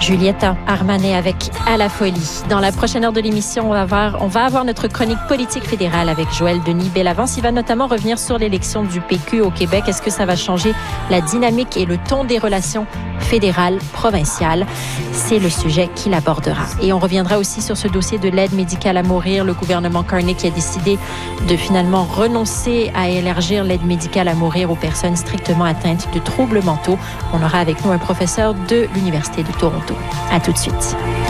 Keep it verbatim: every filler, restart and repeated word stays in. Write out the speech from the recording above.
Julieta Armanet avec À la folie. Dans la prochaine heure de l'émission, on va avoir, on va avoir notre chronique politique fédérale avec Joël Denis Bellavance. Il va notamment revenir sur l'élection du P Q au Québec. Est-ce que ça va changer la dynamique et le ton des relations fédérales, provinciales? C'est le sujet qu'il abordera. Et on reviendra aussi sur ce dossier de l'aide médicale à mourir. Le gouvernement Carney qui a décidé de finalement renoncer à élargir l'aide médicale à mourir aux personnes strictement atteintes de troubles mentaux. On aura avec nous un professeur de l'Université de Toronto. À tout de suite.